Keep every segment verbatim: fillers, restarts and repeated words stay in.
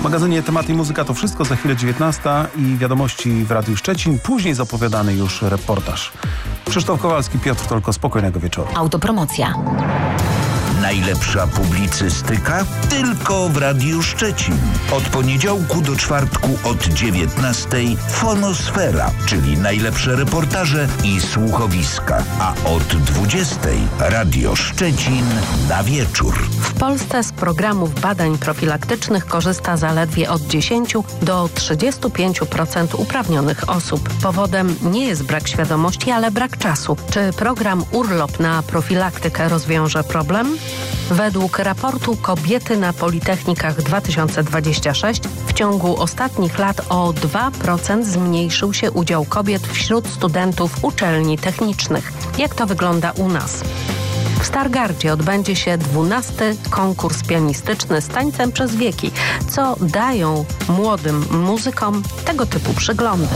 W magazynie Tematy i Muzyka to wszystko, za chwilę dziewiętnasta i wiadomości w Radiu Szczecin, później zapowiadany już reportaż. Krzysztof Kowalski, Piotr Tolko, spokojnego wieczoru. Autopromocja. Najlepsza publicystyka tylko w Radiu Szczecin. Od poniedziałku do czwartku od dziewiętnastej Fonosfera, czyli najlepsze reportaże i słuchowiska. A od dwudziestej Radio Szczecin na wieczór. W Polsce z programów badań profilaktycznych korzysta zaledwie od dziesięć do trzydziestu pięciu procent uprawnionych osób. Powodem nie jest brak świadomości, ale brak czasu. Czy program Urlop na profilaktykę rozwiąże problem? Według raportu Kobiety na Politechnikach dwa tysiące dwudziesty szósty w ciągu ostatnich lat o dwa procent zmniejszył się udział kobiet wśród studentów uczelni technicznych. Jak to wygląda u nas? W Stargardzie odbędzie się dwunasty konkurs pianistyczny z tańcem przez wieki, co dają młodym muzykom tego typu przeglądy.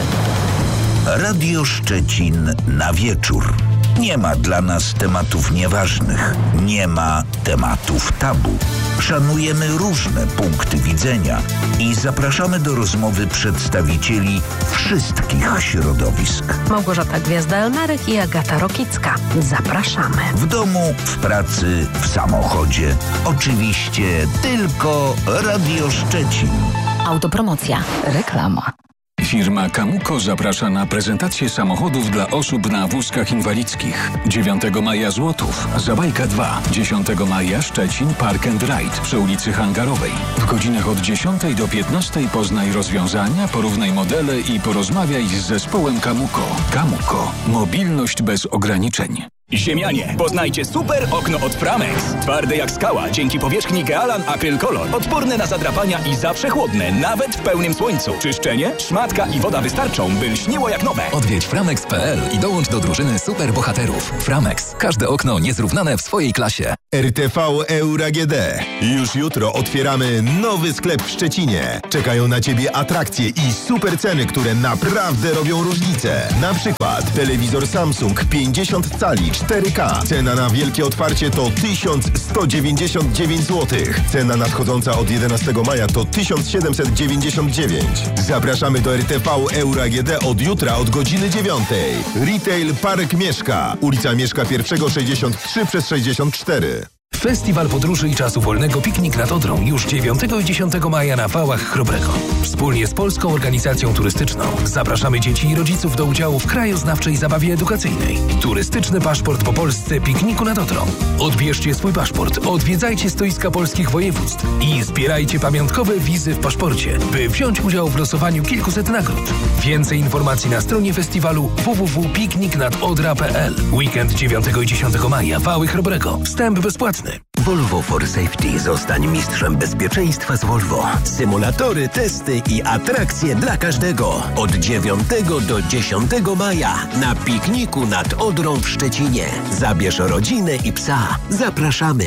Radio Szczecin na wieczór. Nie ma dla nas tematów nieważnych. Nie ma tematów tabu. Szanujemy różne punkty widzenia i zapraszamy do rozmowy przedstawicieli wszystkich środowisk. Małgorzata Gwiazda-Elmarek i Agata Rokicka. Zapraszamy. W domu, w pracy, w samochodzie. Oczywiście tylko Radio Szczecin. Autopromocja. Reklama. Firma Kamuko zaprasza na prezentację samochodów dla osób na wózkach inwalidzkich. dziewiątego maja Złotów, Zabajka dwa. dziesiątego maja Szczecin Park and Ride przy ulicy Hangarowej. W godzinach od dziesiątej do piętnastej poznaj rozwiązania, porównaj modele i porozmawiaj z zespołem Kamuko. Kamuko. Mobilność bez ograniczeń. Ziemianie, poznajcie super okno od Framex. Twarde jak skała, dzięki powierzchni Gealan Acryl Color. Odporne na zadrapania i zawsze chłodne, nawet w pełnym słońcu. Czyszczenie, szmatka i woda wystarczą, by lśniło jak nowe. Odwiedź framex kropka p l i dołącz do drużyny super bohaterów. Framex. Każde okno niezrównane w swojej klasie. R T V Euro A G D. Już jutro otwieramy nowy sklep w Szczecinie. Czekają na Ciebie atrakcje i super ceny, które naprawdę robią różnicę. Na przykład telewizor Samsung pięćdziesiąt cali cztery K. Cena na wielkie otwarcie to tysiąc sto dziewięćdziesiąt dziewięć złotych. Cena nadchodząca od jedenastego maja to tysiąc siedemset dziewięćdziesiąt dziewięć. Zapraszamy do R T V Euro A G D od jutra od godziny dziewiątej. Retail Park Mieszka. Ulica Mieszka pierwszego sześćdziesiąt trzy przez sześćdziesiąt cztery. Festiwal Podróży i Czasu Wolnego Piknik nad Odrą już dziewiątego i dziesiątego maja na Wałach Chrobrego. Wspólnie z Polską Organizacją Turystyczną zapraszamy dzieci i rodziców do udziału w krajoznawczej zabawie edukacyjnej. Turystyczny paszport po Polsce Pikniku nad Odrą. Odbierzcie swój paszport, odwiedzajcie stoiska polskich województw i zbierajcie pamiątkowe wizy w paszporcie, by wziąć udział w losowaniu kilkuset nagród. Więcej informacji na stronie festiwalu w w w kropka piknik nad odra kropka p l. Weekend dziewiątego i dziesiątego maja Wały Chrobrego. Wstęp bezpłatny. Volvo for Safety. Zostań mistrzem bezpieczeństwa z Volvo. Symulatory, testy i atrakcje dla każdego. Od dziewiątego do dziesiątego maja na pikniku nad Odrą w Szczecinie. Zabierz rodzinę i psa. Zapraszamy.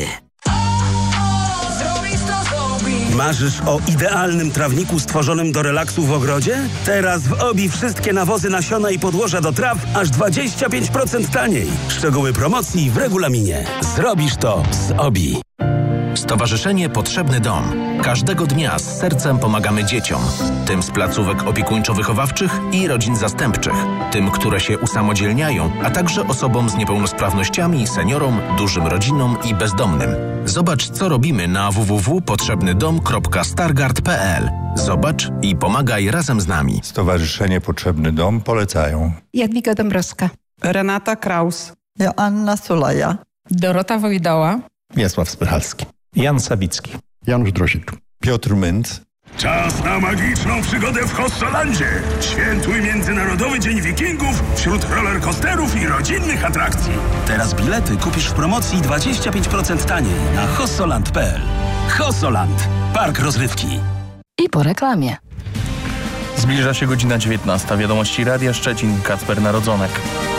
Marzysz o idealnym trawniku stworzonym do relaksu w ogrodzie? Teraz w Obi wszystkie nawozy, nasiona i podłoża do traw aż dwadzieścia pięć procent taniej. Szczegóły promocji w regulaminie. Zrobisz to z Obi. Stowarzyszenie Potrzebny Dom. Każdego dnia z sercem pomagamy dzieciom. Tym z placówek opiekuńczo-wychowawczych i rodzin zastępczych. Tym, które się usamodzielniają, a także osobom z niepełnosprawnościami, seniorom, dużym rodzinom i bezdomnym. Zobacz, co robimy na w w w kropka potrzebny dom kropka stargard kropka p l. Zobacz i pomagaj razem z nami. Stowarzyszenie Potrzebny Dom polecają Jadwiga Dąbrowska, Renata Kraus, Joanna Sulaja, Dorota Wojdoła, Wiesław Spychalski, Jan Sawicki, Janusz Drosik, Piotr Mynt. Czas na magiczną przygodę w Hossolandzie. Świętuj Międzynarodowy Dzień Wikingów wśród rollercoasterów i rodzinnych atrakcji. Teraz bilety kupisz w promocji dwadzieścia pięć procent taniej na hossoland kropka p l. Hossoland. Park rozrywki. I po reklamie. Zbliża się godzina dziewiętnasta. Wiadomości Radia Szczecin. Kacper Narodzonek.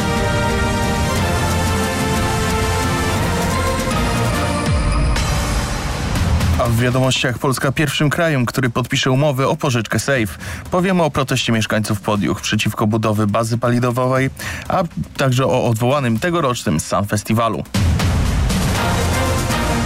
A w wiadomościach Polska pierwszym krajem, który podpisze umowę o pożyczkę Safe. Powiemy o proteście mieszkańców Podjuch przeciwko budowie bazy paliwowej, a także o odwołanym tegorocznym Sun Festiwalu. To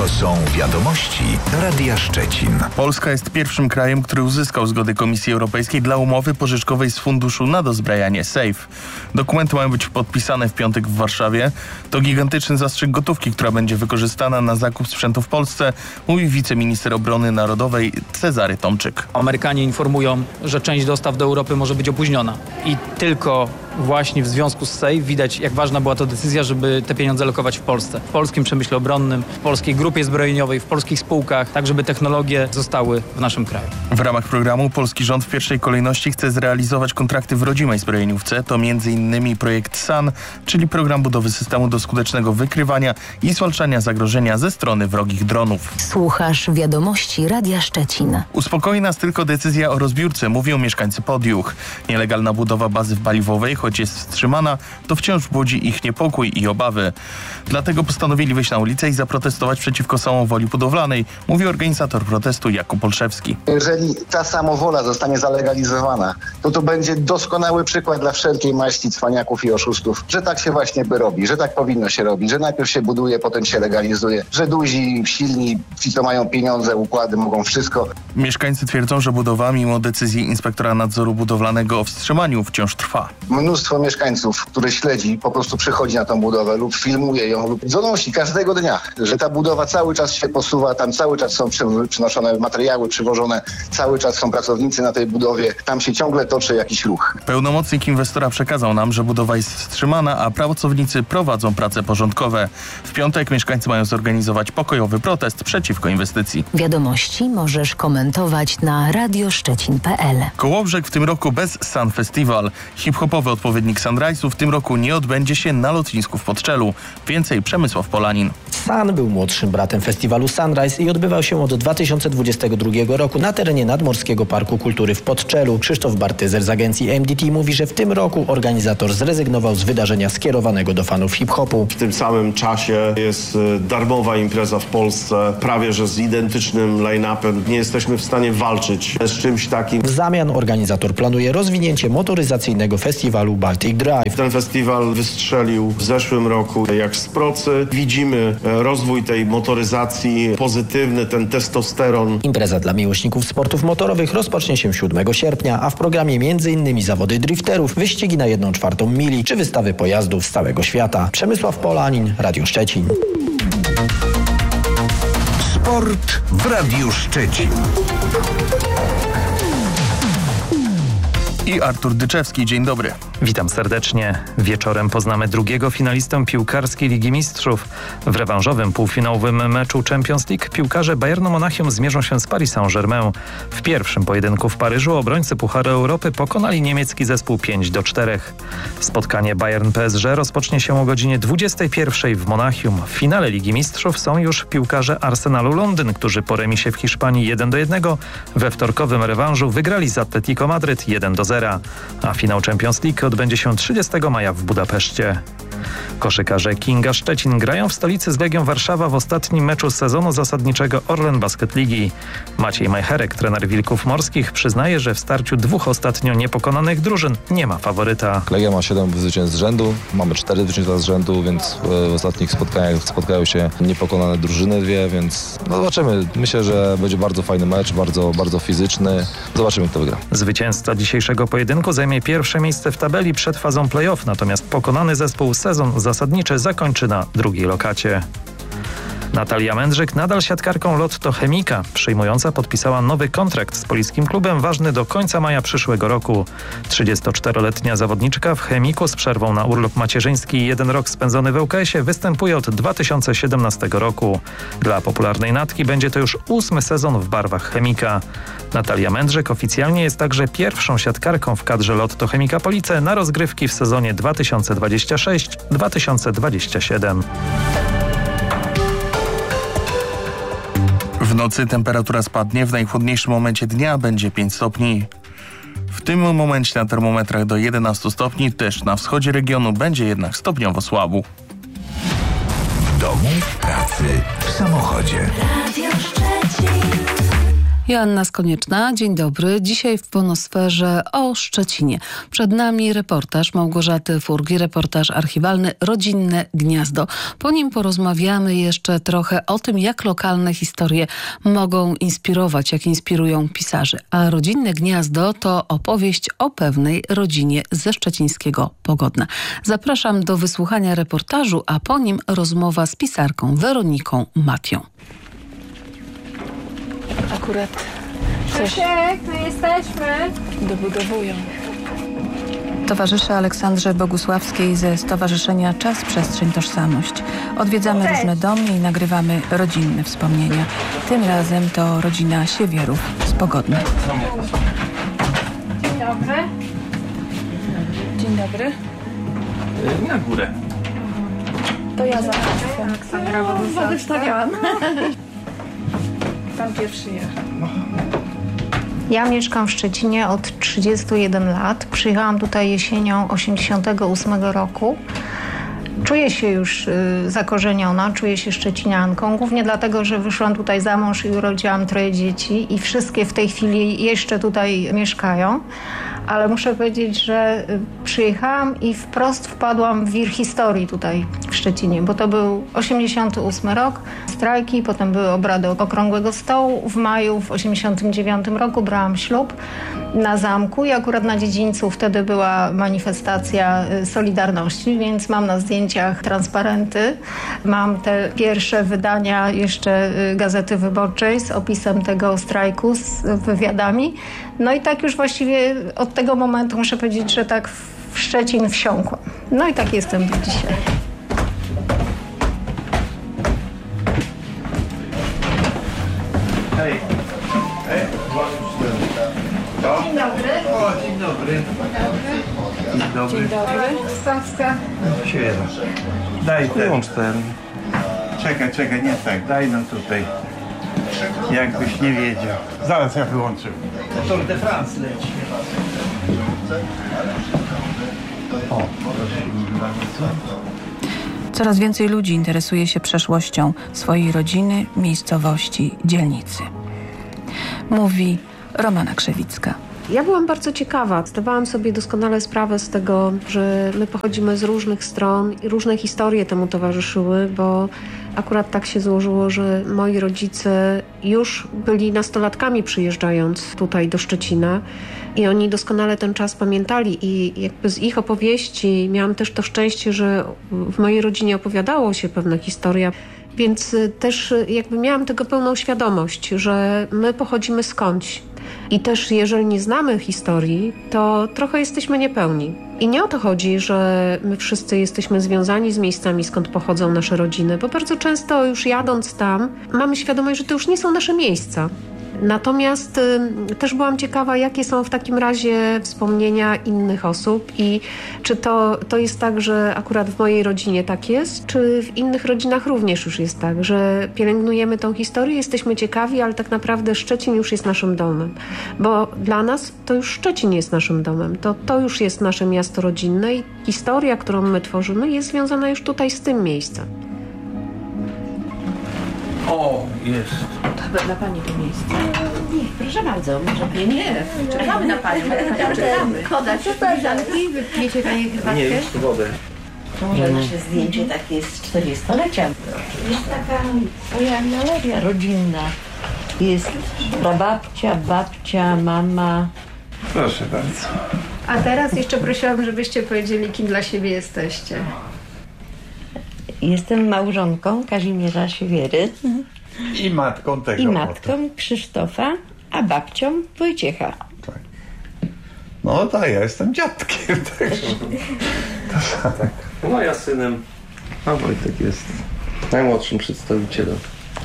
To są wiadomości Radia Szczecin. Polska jest pierwszym krajem, który uzyskał zgodę Komisji Europejskiej dla umowy pożyczkowej z Funduszu na dozbrajanie SAFE. Dokumenty mają być podpisane w piątek w Warszawie. To gigantyczny zastrzyk gotówki, która będzie wykorzystana na zakup sprzętu w Polsce, mówi wiceminister obrony narodowej Cezary Tomczyk. Amerykanie informują, że część dostaw do Europy może być opóźniona i tylko właśnie w związku z SAFE widać, jak ważna była to decyzja, żeby te pieniądze lokować w Polsce. W polskim przemyśle obronnym, w polskiej grupie zbrojeniowej, w polskich spółkach, tak żeby technologie zostały w naszym kraju. W ramach programu polski rząd w pierwszej kolejności chce zrealizować kontrakty w rodzimej zbrojeniówce. To między innymi projekt S A N, czyli program budowy systemu do skutecznego wykrywania i zwalczania zagrożenia ze strony wrogich dronów. Słuchasz wiadomości Radia Szczecin. Uspokoi nas tylko decyzja o rozbiórce, mówią mieszkańcy Podjuch. Nielegalna budowa bazy paliwowej, choć jest wstrzymana, to wciąż budzi ich niepokój i obawy. Dlatego postanowili wyjść na ulicę i zaprotestować przeciwko samowoli budowlanej, mówi organizator protestu Jakub Olszewski. Jeżeli ta samowola zostanie zalegalizowana, to to będzie doskonały przykład dla wszelkiej maści cwaniaków i oszustów, że tak się właśnie by robi, że tak powinno się robić, że najpierw się buduje, potem się legalizuje, że duzi, silni, ci co mają pieniądze, układy mogą wszystko. Mieszkańcy twierdzą, że budowa mimo decyzji inspektora nadzoru budowlanego o wstrzymaniu wciąż trwa. Mnóstwo mieszkańców, które śledzi, po prostu przychodzi na tą budowę lub filmuje ją lub donosi każdego dnia, że ta budowa cały czas się posuwa, tam cały czas są przynoszone materiały, przywożone, cały czas są pracownicy na tej budowie, tam się ciągle toczy jakiś ruch. Pełnomocnik inwestora przekazał nam, że budowa jest wstrzymana, a pracownicy prowadzą prace porządkowe. W piątek mieszkańcy mają zorganizować pokojowy protest przeciwko inwestycji. Wiadomości możesz komentować na radioszczecin kropka p l. Kołobrzeg w tym roku bez Sun Festival. Hip-hopowy odpowiednik Sunrise'u w tym roku nie odbędzie się na lotnisku w Podczelu. Więcej Przemysław Polanin. Sun był młodszym bratem festiwalu Sunrise i odbywał się od dwa tysiące dwudziestego drugiego roku na terenie Nadmorskiego Parku Kultury w Podczelu. Krzysztof Bartyzer z agencji M D T mówi, że w tym roku organizator zrezygnował z wydarzenia skierowanego do fanów hip-hopu. W tym samym czasie jest darmowa impreza w Polsce, prawie że z identycznym line-upem. Nie jesteśmy w stanie walczyć z czymś takim. W zamian organizator planuje rozwinięcie motoryzacyjnego festiwalu Baltic Drive. Ten festiwal wystrzelił w zeszłym roku jak z procy. Widzimy rozwój tej motoryzacji pozytywny, ten testosteron. Impreza dla miłośników sportów motorowych rozpocznie się siódmego sierpnia, a w programie między innymi zawody drifterów, wyścigi na jedną czwartą mili czy wystawy pojazdów z całego świata. Przemysław Polanin, Radio Szczecin. Sport w Radiu Szczecin. I Artur Dyczewski. Dzień dobry. Witam serdecznie. Wieczorem poznamy drugiego finalistę piłkarskiej Ligi Mistrzów. W rewanżowym półfinałowym meczu Champions League piłkarze Bayernu Monachium zmierzą się z Paris Saint-Germain. W pierwszym pojedynku w Paryżu obrońcy Pucharu Europy pokonali niemiecki zespół pięć do czterech. Spotkanie Bayern-P S G rozpocznie się o godzinie dwudziestej pierwszej w Monachium. W finale Ligi Mistrzów są już piłkarze Arsenalu Londyn, którzy po remisie w Hiszpanii jeden do jednego we wtorkowym rewanżu wygrali z Atletico Madryt jeden do zera. A finał Champions League odbędzie się trzydziestego maja w Budapeszcie. Koszykarze Kinga Szczecin grają w stolicy z Legią Warszawa w ostatnim meczu sezonu zasadniczego Orlen Basket Ligi. Maciej Majcherek, trener Wilków Morskich, przyznaje, że w starciu dwóch ostatnio niepokonanych drużyn nie ma faworyta. Legia ma siedem zwycięstw z rzędu, mamy cztery zwycięstwa z rzędu, więc w ostatnich spotkaniach spotkają się niepokonane drużyny dwie, więc no zobaczymy. Myślę, że będzie bardzo fajny mecz, bardzo, bardzo fizyczny. Zobaczymy, kto wygra. Zwycięzca dzisiejszego pojedynku zajmie pierwsze miejsce w tabeli przed fazą play-off, natomiast pokonany zespół sezon zasadniczy zakończy na drugiej lokacie. Natalia Mędrzyk nadal siatkarką Lotto Chemika. Przyjmująca podpisała nowy kontrakt z poliskim klubem ważny do końca maja przyszłego roku. trzydziestoczteroletnia zawodniczka w Chemiku z przerwą na urlop macierzyński i jeden rok spędzony w L K S-ie występuje od dwa tysiące siedemnastego roku. Dla popularnej Natki będzie to już ósmy sezon w barwach Chemika. Natalia Mędrzyk oficjalnie jest także pierwszą siatkarką w kadrze Lotto Chemika Police na rozgrywki w sezonie dwa tysiące dwudziestym szóstym dwa tysiące dwudziestym siódmym. W nocy temperatura spadnie, w najchłodniejszym momencie dnia będzie pięć stopni. W tym momencie na termometrach do jedenastu stopni, też na wschodzie regionu będzie jednak stopniowo słabo. W domu, w pracy, w samochodzie. Joanna Skonieczna, dzień dobry. Dzisiaj w Ponosferze o Szczecinie. Przed nami reportaż Małgorzaty Furgi, reportaż archiwalny Rodzinne Gniazdo. Po nim porozmawiamy jeszcze trochę o tym, jak lokalne historie mogą inspirować, jak inspirują pisarzy. A Rodzinne Gniazdo to opowieść o pewnej rodzinie ze szczecińskiego Pogodna. Zapraszam do wysłuchania reportażu, a po nim rozmowa z pisarką Weroniką Matią. Akurat coś tu jesteśmy. Dobudowują. Towarzyszę Aleksandrze Bogusławskiej ze Stowarzyszenia Czas, Przestrzeń, Tożsamość. Odwiedzamy różne domy i nagrywamy rodzinne wspomnienia. Tym razem to rodzina Siewierów z Pogodna. Dzień dobry. Dzień dobry. Na górę. To ja zapraszam Aleksandra Bogusławska. Pan pierwszy jechał. Ja mieszkam w Szczecinie od trzydziestu jeden lat. Przyjechałam tutaj jesienią osiemdziesiątego ósmego roku. Czuję się już y, zakorzeniona, czuję się szczecinianką, głównie dlatego, że wyszłam tutaj za mąż i urodziłam troje dzieci i wszystkie w tej chwili jeszcze tutaj mieszkają. Ale muszę powiedzieć, że przyjechałam i wprost wpadłam w wir historii tutaj w Szczecinie, bo to był osiemdziesiąty ósmy rok, strajki, potem były obrady Okrągłego Stołu. W maju w osiemdziesiątym dziewiątym roku brałam ślub na zamku i akurat na dziedzińcu wtedy była manifestacja Solidarności, więc mam na zdjęciach transparenty. Mam te pierwsze wydania jeszcze Gazety Wyborczej z opisem tego strajku, z wywiadami. No i tak już właściwie od tego momentu muszę powiedzieć, że tak w Szczecin wsiąkłam. No i tak jestem do dzisiaj. Hej. Hej. Dzień dobry. O, dzień dobry. Dzień dobry. Dzień dobry. Stawska. Świetnie. Daj wyłącz ten. Czekaj, czekaj, nie tak. Daj nam tutaj. Jakbyś nie wiedział. Zaraz ja wyłączę. Tour de France leci. O, Coraz więcej ludzi interesuje się przeszłością swojej rodziny, miejscowości, dzielnicy. Mówi Romana Krzewicka. Ja byłam bardzo ciekawa. Zdawałam sobie doskonale sprawę z tego, że my pochodzimy z różnych stron i różne historie temu towarzyszyły, bo akurat tak się złożyło, że moi rodzice już byli nastolatkami przyjeżdżając tutaj do Szczecina i oni doskonale ten czas pamiętali i jakby z ich opowieści miałam też to szczęście, że w mojej rodzinie opowiadało się pewna historia. Więc też jakby miałam tego pełną świadomość, że my pochodzimy skądś. I też jeżeli nie znamy historii, to trochę jesteśmy niepełni. I nie o to chodzi, że my wszyscy jesteśmy związani z miejscami, skąd pochodzą nasze rodziny, bo bardzo często już jadąc tam, mamy świadomość, że to już nie są nasze miejsca. Natomiast y, też byłam ciekawa, jakie są w takim razie wspomnienia innych osób i czy to, to jest tak, że akurat w mojej rodzinie tak jest, czy w innych rodzinach również już jest tak, że pielęgnujemy tą historię, jesteśmy ciekawi, ale tak naprawdę Szczecin już jest naszym domem. Bo dla nas to już Szczecin jest naszym domem, to, to już jest nasze miasto rodzinne i historia, którą my tworzymy, jest związana już tutaj z tym miejscem. O, jest. To dla pani to miejsce. Nie, proszę bardzo, może nie, nie. Czekamy na panią. Czekamy. Podać koleżanki, wypijecie pani herbatkę? Nie, już wodę. To może nasze zdjęcie takie z czterdziestolecia. Jest taka moja galeria rodzinna. Jest prababcia, babcia, mama. Proszę bardzo. A teraz jeszcze prosiłam, żebyście powiedzieli, kim dla siebie jesteście. Jestem małżonką Kazimierza Siewiery. I matką tego. I matką Krzysztofa, a babcią Wojciecha. Tak. No tak, ja jestem dziadkiem. Także. To, tak. No ja synem. A Wojtek jest najmłodszym przedstawicielem.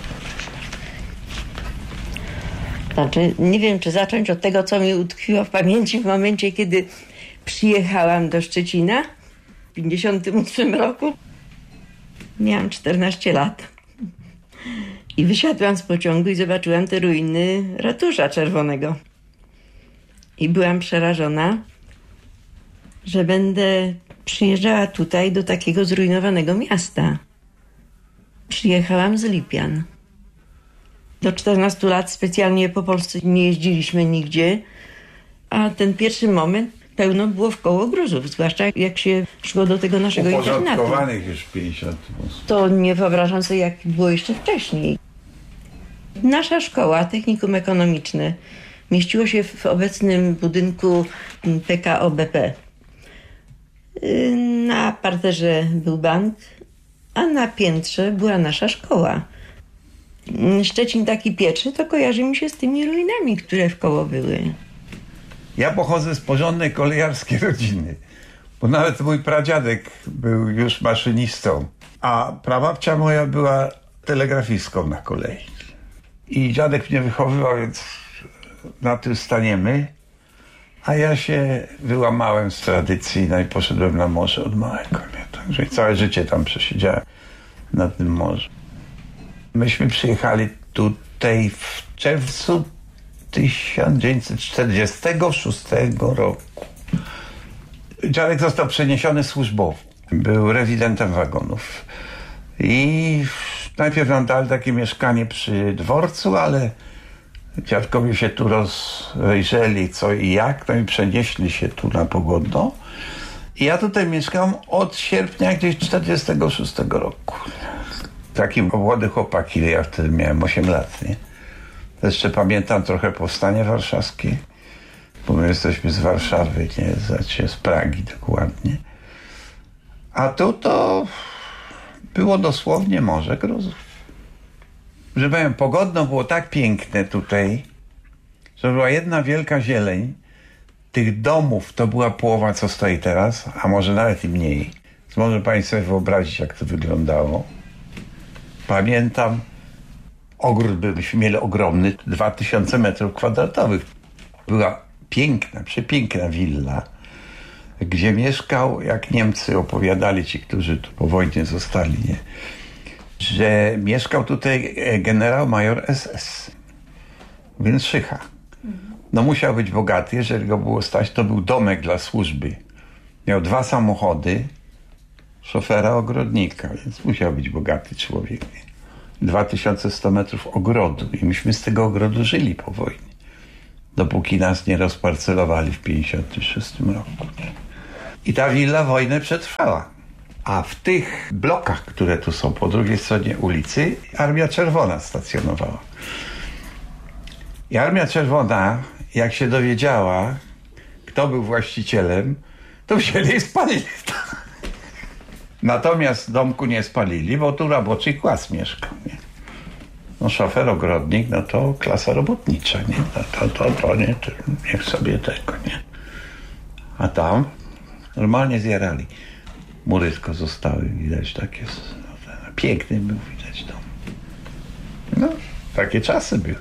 Znaczy, nie wiem, czy zacząć od tego, co mi utkwiło w pamięci w momencie, kiedy przyjechałam do Szczecina w pięćdziesiątym ósmym roku. Miałam czternaście lat. I wysiadłam z pociągu i zobaczyłam te ruiny ratusza czerwonego. I byłam przerażona, że będę przyjeżdżała tutaj do takiego zrujnowanego miasta. Przyjechałam z Lipian. Do czternastu lat specjalnie po Polsce nie jeździliśmy nigdzie, a ten pierwszy moment pełno było wkoło gruzów, zwłaszcza jak się szło do tego naszego internatu. Uporządkowanych już pięćdziesiąt. To nie wyobrażam sobie, jak było jeszcze wcześniej. Nasza szkoła, technikum ekonomiczne, mieściło się w obecnym budynku P K O B P. Na parterze był bank, a na piętrze była nasza szkoła. Szczecin taki pierwszy, to kojarzy mi się z tymi ruinami, które wkoło były. Ja pochodzę z porządnej kolejarskiej rodziny, bo nawet mój pradziadek był już maszynistą, a prababcia moja była telegrafistką na kolei. I dziadek mnie wychowywał, więc na tym staniemy, a ja się wyłamałem z tradycji no i poszedłem na morze od małego. Nie? Także całe życie tam przesiedziałem na tym morzu. Myśmy przyjechali tutaj w czerwcu tysiąc dziewięćset czterdziestego szóstego roku. Dziadek został przeniesiony służbowo. Był rewidentem wagonów. I najpierw nam dali takie mieszkanie przy dworcu, ale dziadkowie się tu rozejrzeli co i jak, no i przenieśli się tu na Pogodno. I ja tutaj mieszkam od sierpnia gdzieś czterdziestego szóstego roku. Taki młody chłopak, ile ja wtedy miałem, osiem lat, nie? Jeszcze pamiętam trochę powstanie warszawskie, bo my jesteśmy z Warszawy, nie? Znaczy z Pragi dokładnie. A tu to było dosłownie morze gruzów. Że powiem, Pogodno było tak piękne tutaj, że była jedna wielka zieleń. Tych domów to była połowa, co stoi teraz, a może nawet i mniej. Więc może pani sobie wyobrazić, jak to wyglądało. Pamiętam, ogród byliśmy mieli ogromny, dwa tysiące metrów kwadratowych. Była piękna, przepiękna willa, gdzie mieszkał, jak Niemcy opowiadali, ci, którzy tu po wojnie zostali, nie? Że mieszkał tutaj generał major S S, więc Szycha. No musiał być bogaty, jeżeli go było stać, to był domek dla służby. Miał dwa samochody, szofera, ogrodnika, więc musiał być bogaty człowiek. dwa tysiące sto metrów ogrodu i myśmy z tego ogrodu żyli po wojnie. Dopóki nas nie rozparcelowali w pięćdziesiątym szóstym roku. Nie? I ta willa wojnę przetrwała. A w tych blokach, które tu są po drugiej stronie ulicy, Armia Czerwona stacjonowała. I Armia Czerwona, jak się dowiedziała, kto był właścicielem, to wzięli i spalili. Natomiast domku nie spalili, bo tu roboczy klas mieszkał. Nie? No szofer, ogrodnik, no to klasa robotnicza, nie? No, to, to, to nie, to niech sobie tego, nie? A tam normalnie zjarali. Mury tylko zostały, widać takie, no, piękny był, widać dom. No, takie czasy były.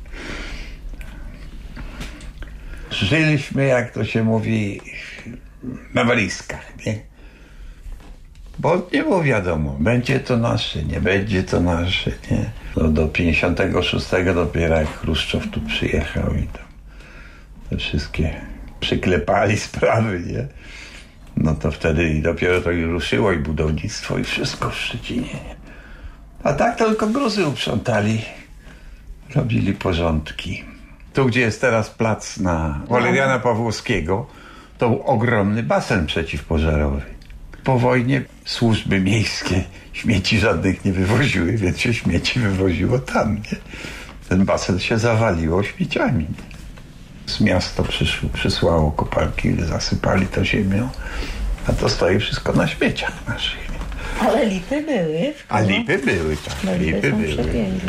Żyliśmy, jak to się mówi, na walizkach, nie? Bo nie było wiadomo, będzie to nasze, nie będzie to nasze, nie? No do pięćdziesiątego szóstego dopiero jak Chruszczow tu przyjechał i tam te wszystkie przyklepali sprawy, nie? No to wtedy i dopiero to i ruszyło i budownictwo i wszystko w Szczecinie, nie? A tak tylko Gruzy uprzątali, robili porządki. Tu, gdzie jest teraz plac na Waleriana Pawłowskiego, to był ogromny basen przeciwpożarowy. Po wojnie służby miejskie śmieci żadnych nie wywoziły, więc się śmieci wywoziło tam, nie? Ten basen się zawaliło śmieciami, nie? Z miasta przyszło, przysłało koparki, zasypali to ziemią, a to stoi wszystko na śmieciach naszych. Nie? Ale lipy były. A lipy były, tak. No, lipy, lipy były.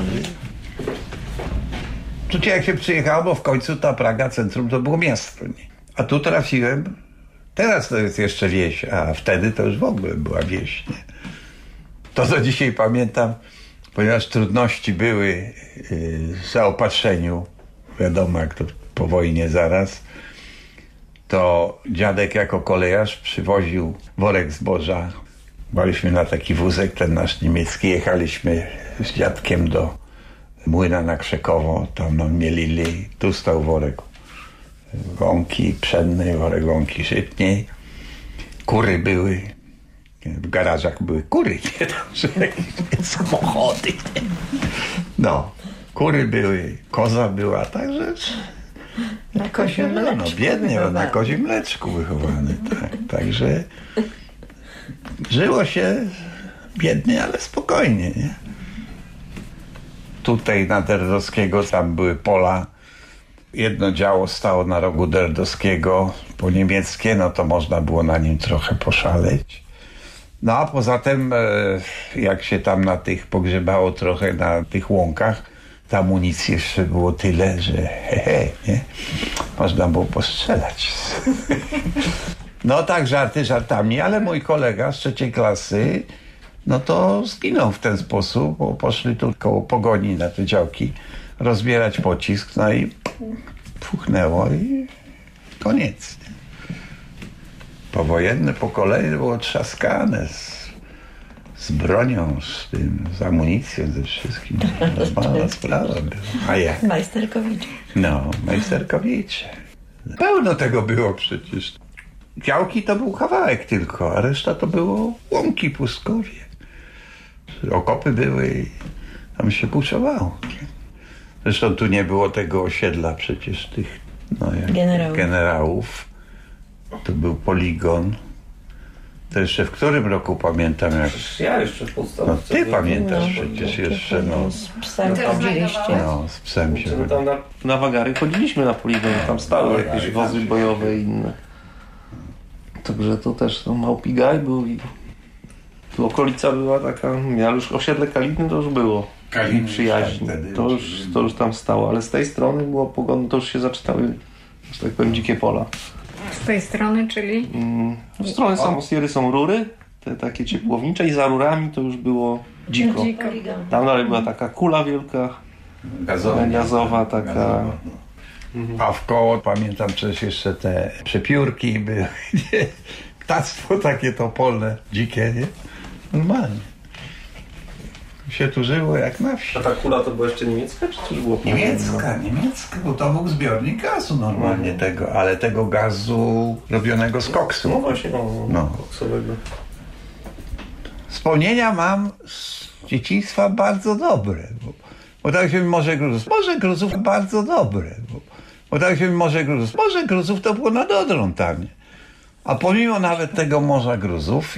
Tu jak się przyjechało, bo w końcu ta Praga, centrum, to było miasto, nie? A tu trafiłem, teraz to jest jeszcze wieś, a wtedy to już w ogóle była wieś, nie? To, co dzisiaj pamiętam, ponieważ trudności były yy, w zaopatrzeniu, wiadomo jak to po wojnie zaraz, to dziadek jako kolejarz przywoził worek zboża. Baliśmy na taki wózek, ten nasz niemiecki, jechaliśmy z dziadkiem do młyna na Krzekowo, tam nam mielili, tu stał worek gąki pszennej, worek gąki żytniej, kury były, w garażach były kury, nie tam, że jakieś samochody. No, kury były, koza była, także... Na kozim mleczku no, biednie, wychowany. na kozim mleczku wychowany. Tak. Także żyło się biednie, ale spokojnie. Nie? Tutaj na Derdowskiego tam były pola. Jedno działo stało na rogu Derdowskiego, po niemieckie, no to można było na nim trochę poszaleć. No a poza tym, jak się tam na tych pogrzebało trochę na tych łąkach, ta amunicji jeszcze było tyle, że he, he, nie? Można było postrzelać. No tak, żarty żartami, ale mój kolega z trzeciej klasy, no to zginął w ten sposób, bo poszli tu koło Pogoni na te działki rozbierać pocisk, no i puchnęło i koniec. Nie? Powojenne pokolenie było trzaskane z, z bronią, z tym, z amunicją, ze wszystkim. Normalna sprawa była. A jak? Majsterkowicze. No, majsterkowicze. Pełno tego było przecież. Działki to był kawałek tylko, a reszta to było łąki, pustkowie. Okopy były i tam się puszowało. Zresztą tu nie było tego osiedla przecież tych no, jak generałów. generałów. To był poligon. To jeszcze w którym roku pamiętam jak... Ja jeszcze w podstawce. No ty pamiętasz No, przecież no, jeszcze, no. Z psem chodziliście. No, z psem się No, tam na, na Wagary chodziliśmy na poligon, tam stały jakieś wozy bojowe i inne. Także to też no, Małpigaj był i tu okolica była taka, ja już osiedle Kaliny to już było. Kaliny, przyjaźni. tak, wtedy To już, to już tam stało, ale z tej strony było pogodne, to już się zaczynały, że tak powiem, dzikie pola. Z tej strony, czyli? Mm, w strony samosiery są rury, te takie ciepłownicze i za rurami to już było dziko. Dziko. Tam dalej była taka kula wielka, gazowa, gazowa taka. Gazowa. A w koło pamiętam przecież jeszcze te przepiórki były, nie? Ptactwo takie topolne, dzikie, nie? Normalnie. Się tu żyło jak na wsi. A ta kula to była jeszcze niemiecka, czy coś było? Niemiecka, niemiecka, bo to był zbiornik gazu normalnie tego, ale tego gazu robionego z koksu. No właśnie, no, no. koksowego. Wspomnienia mam z dzieciństwa bardzo dobre, bo, bo tak się Morze Gruzów, Morze Gruzów bardzo dobre, bo, bo tak się Morze Gruzów, Morze Gruzów to było nad Odrą tam, a pomimo nawet tego Morza Gruzów